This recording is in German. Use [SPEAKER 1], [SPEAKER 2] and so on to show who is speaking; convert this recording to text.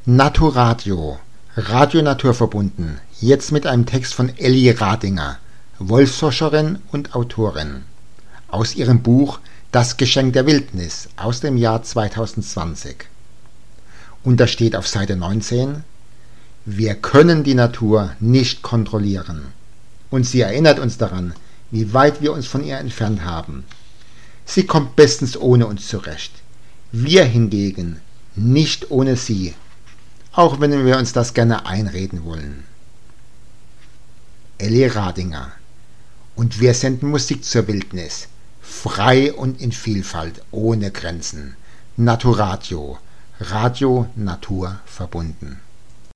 [SPEAKER 1] Naturadio, Radio Naturverbunden, jetzt mit einem Text von Elli Radinger, Wolfsforscherin und Autorin, aus ihrem Buch Das Geschenk der Wildnis aus dem Jahr 2020. Und da steht auf Seite 19: Wir können die Natur nicht kontrollieren. Und sie erinnert uns daran, wie weit wir uns von ihr entfernt haben. Sie kommt bestens ohne uns zurecht. Wir hingegen nicht ohne sie, auch wenn wir uns das gerne einreden wollen. Elli Radinger. Und wir senden Musik zur Wildnis, frei und in Vielfalt, ohne Grenzen. Naturadio, Radio Natur verbunden.